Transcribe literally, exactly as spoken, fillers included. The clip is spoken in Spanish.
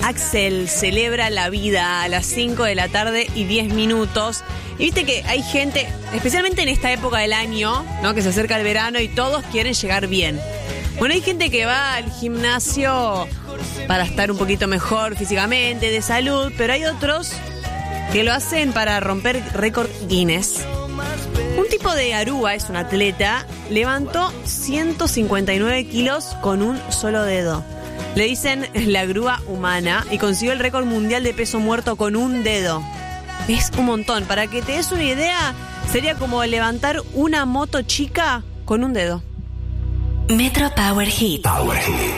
Axel celebra la vida a las cinco de la tarde y diez minutos. Y viste que hay gente, especialmente en esta época del año, ¿no? Que se acerca el verano y todos quieren llegar bien. Bueno, hay gente que va al gimnasio para estar un poquito mejor físicamente, de salud, pero hay otros que lo hacen para romper récord Guinness. Un tipo de Aruba, es un atleta, levantó ciento cincuenta y nueve kilos con un solo dedo. Le dicen la grúa humana y consiguió el récord mundial de peso muerto con un dedo. Es un montón. Para que te des una idea, sería como levantar una moto chica con un dedo. Metro Power Hit. Power Hit.